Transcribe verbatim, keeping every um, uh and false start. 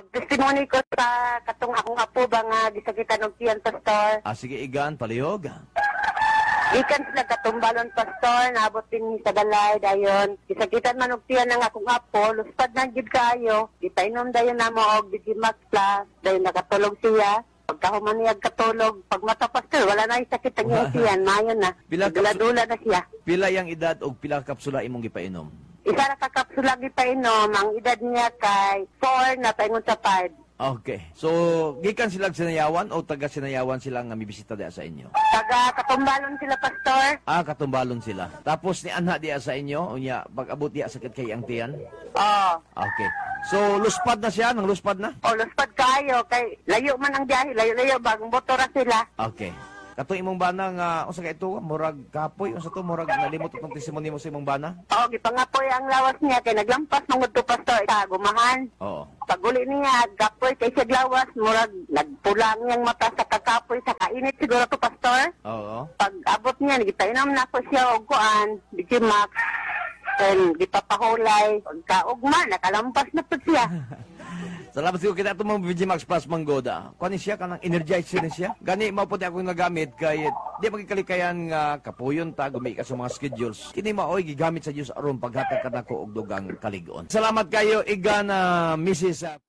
Testimony ko sa katong akong apo ba nga gisakitan og tiyan, Pastor. Ah, sige, Igan, palihog. Ikan sila katumbalon, Pastor, naabot din sa balay dayon. Gisakitan man og tiyan ng akong apo, luspad na gid kaayo. Gipainom dayon namo og Digimax Plus, dayon nakatulog siya. Pagkahuman niya katulog, pag mata, Pastor, wala na yung sakit ang iyang tiyan, mayon na. Pila ka- Dula-dula na siya. Pila yang edad o pila ka kapsula imong gipainom? Isa na kakapsula gipainom, ang edad niya kay four na paingon sa five. Okay. So, gikan sila sinayawan o taga sinayawan sila nga mibisita diya sa inyo? Taga katumbalon sila, Pastor. Ah, katumbalon sila. Tapos ni anha diya sa inyo, unya pag-abot diya sakit kay ang tiyan? Oo. Okay. So, luspad na siya, nang luspad na? O, luspad kayo, kay layo man ang biyahe, layo-layo, bagong motora sila. Okay. Kato imong bana nga, unsa ka ito, murag kapoy, unsa to, murag nalimot itong testimony mo sa imong bana? O, gipangapoy ang lawas niya, kay naglampas mangod to, Pastor, sa gumahan. Oo. Paguli niya, gapoy kay siya lawas, murag nagpulang niyang mata sa kakapoy, sa kainit siguro to, Pastor. Oo. Pag abot niya, nagipainom na ko siya og kuan, Digimax, then gipapahulay, pagkaugma, nakalampas na po siya. Salamat siguro kita itong mga Digimax Plus Manggoda. Kuha siya, kanang energizer ni siya. Gani, mauputi ako nagamit kay di magkikalikayan nga kapuyon ta, gumi ka sa mga schedules. Kini maoy, gigamit sa Diyos aron paghatag ka na ko og dugang kaligon. Salamat kayo, Igan, uh, Missus